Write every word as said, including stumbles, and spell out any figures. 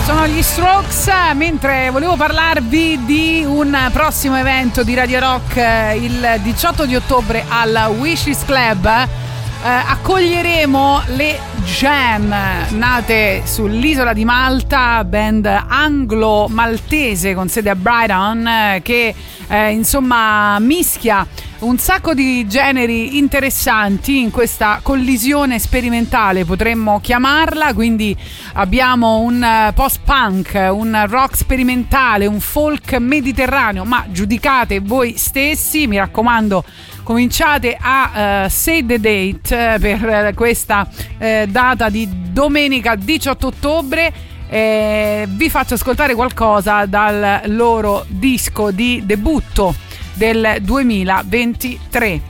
Sono gli Strokes, mentre volevo parlarvi di un prossimo evento di Radio Rock il diciotto di ottobre al Wishes Club. Eh, accoglieremo le Jam, nate sull'isola di Malta, band anglo-maltese con sede a Brighton, che eh, insomma mischia un sacco di generi interessanti in questa collisione sperimentale, potremmo chiamarla. Quindi abbiamo un post-punk, un rock sperimentale, un folk mediterraneo, ma giudicate voi stessi, mi raccomando. Cominciate a uh, save the date uh, per uh, questa uh, data di domenica diciotto ottobre. Eh, vi faccio ascoltare qualcosa dal loro disco di debutto del duemilaventitré.